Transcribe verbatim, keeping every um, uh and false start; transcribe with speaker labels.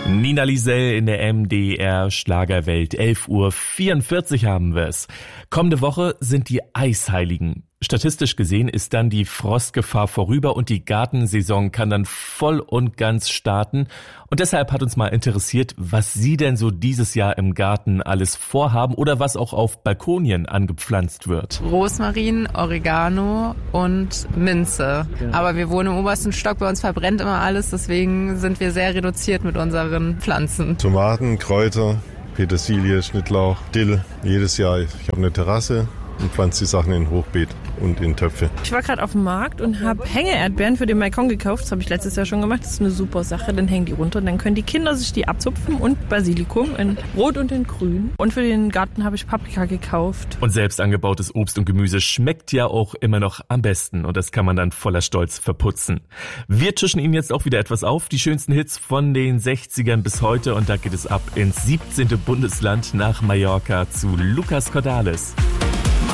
Speaker 1: Nina Liesel in der M D R Schlagerwelt. elf Uhr vierundvierzig haben wir es. Kommende Woche sind die Eisheiligen. Statistisch gesehen ist dann die Frostgefahr vorüber und die Gartensaison kann dann voll und ganz starten. Und deshalb hat uns mal interessiert, was Sie denn so dieses Jahr im Garten alles vorhaben oder was auch auf Balkonien angepflanzt wird.
Speaker 2: Rosmarin, Oregano und Minze. Ja. Aber wir wohnen im obersten Stock, bei uns verbrennt immer alles, deswegen sind wir sehr reduziert mit unseren Pflanzen.
Speaker 3: Tomaten, Kräuter, Petersilie, Schnittlauch, Dill. Jedes Jahr. Ich habe eine Terrasse und pflanze die Sachen in Hochbeet und in Töpfe.
Speaker 4: Ich war gerade auf dem Markt und habe Hängeerdbeeren für den Balkon gekauft. Das habe ich letztes Jahr schon gemacht. Das ist eine super Sache. Dann hängen die runter und dann können die Kinder sich die abzupfen und Basilikum in Rot und in Grün. Und für den Garten habe ich Paprika gekauft.
Speaker 1: Und selbst angebautes Obst und Gemüse schmeckt ja auch immer noch am besten. Und das kann man dann voller Stolz verputzen. Wir tischen Ihnen jetzt auch wieder etwas auf. Die schönsten Hits von den sechzigern bis heute. Und da geht es ab ins siebzehnte Bundesland nach Mallorca zu Lucas Cordalis.